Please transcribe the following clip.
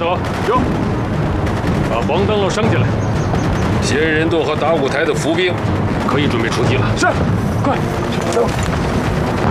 头，有，把黄灯笼升起来。 仙人洞和打鼓台的伏兵可以准备出击了。 是，快去把灯。